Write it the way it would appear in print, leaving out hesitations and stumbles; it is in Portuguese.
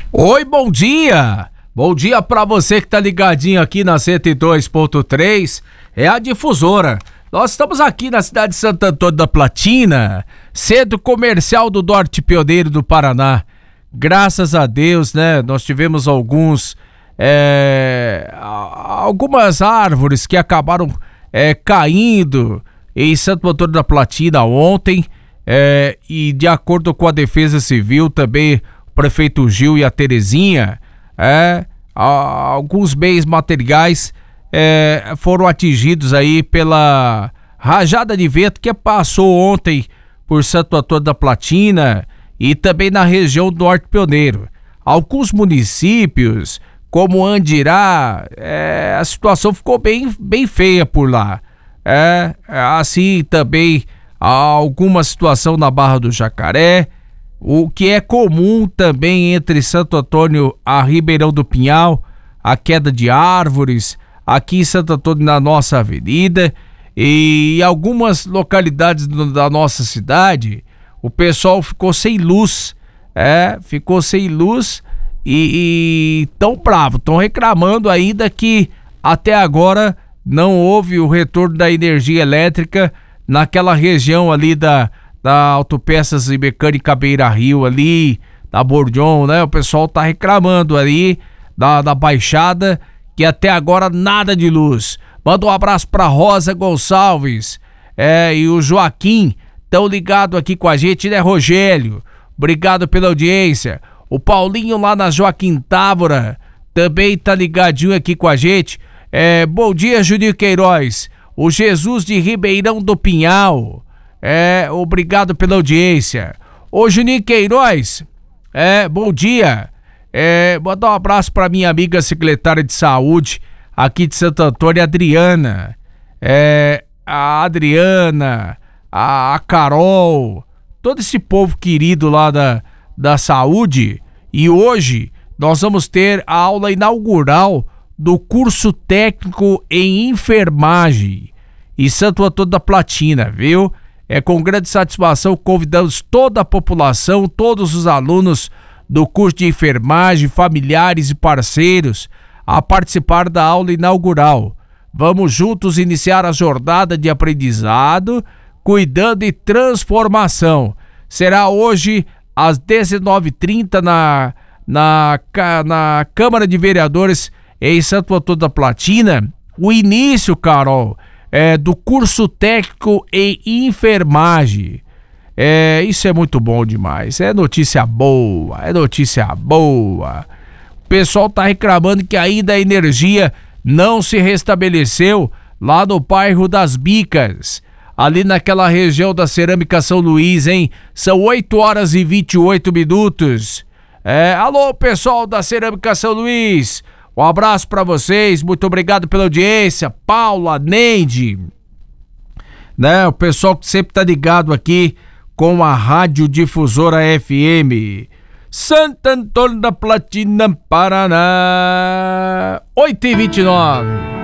Oi, bom dia! Bom dia pra você que tá ligadinho aqui na 102.3, é a Difusora. Nós estamos aqui na cidade de Santo Antônio da Platina, centro comercial do Norte Pioneiro do Paraná. Graças a Deus, né, nós tivemos algumas árvores que acabaram caindo em Santo Antônio da Platina ontem, e de acordo com a Defesa Civil também, o prefeito Gil e a Terezinha, alguns bens materiais foram atingidos aí pela rajada de vento que passou ontem por Santo Antônio da Platina e também na região do Norte Pioneiro. Alguns municípios, como Andirá, a situação ficou bem feia por lá. Assim também alguma situação na Barra do Jacaré, o que é comum também entre Santo Antônio a Ribeirão do Pinhal, a queda de árvores, aqui em Santo Antônio na nossa avenida e algumas localidades da nossa cidade, o pessoal ficou sem luz, e tão bravo, tão reclamando ainda que até agora não houve o retorno da energia elétrica naquela região ali da Autopeças e Mecânica Beira Rio ali, da Bordion, né? O pessoal tá reclamando ali da Baixada, que até agora nada de luz. Manda um abraço pra Rosa Gonçalves, e o Joaquim, tão ligado aqui com a gente, né, Rogério? Obrigado pela audiência. O Paulinho lá na Joaquim Távora também tá ligadinho aqui com a gente. Bom dia, Juninho Queiroz. O Jesus de Ribeirão do Pinhal. Obrigado pela audiência. Ô Juninho Queiroz, bom dia. Mandar um abraço pra minha amiga secretária de saúde aqui de Santo Antônio, Adriana. A Adriana, a Carol, todo esse povo querido lá da saúde. E hoje nós vamos ter a aula inaugural do curso técnico em enfermagem em Santo Antônio da Platina, viu? Com grande satisfação convidamos toda a população, todos os alunos do curso de enfermagem, familiares e parceiros a participar da aula inaugural. Vamos juntos iniciar a jornada de aprendizado, cuidando e transformação. Será hoje às 19h30 na Câmara de Vereadores em Santo Antônio da Platina, o início, Carol, do curso técnico em enfermagem. Isso é muito bom demais, é notícia boa. O pessoal tá reclamando que ainda a energia não se restabeleceu lá no bairro das Bicas, ali naquela região da Cerâmica São Luís, hein? São 8h28. Alô, pessoal da Cerâmica São Luís, um abraço pra vocês, muito obrigado pela audiência. Paula, Neide, né? O pessoal que sempre tá ligado aqui com a Rádio Difusora FM. Santo Antônio da Platina, Paraná, 8h29.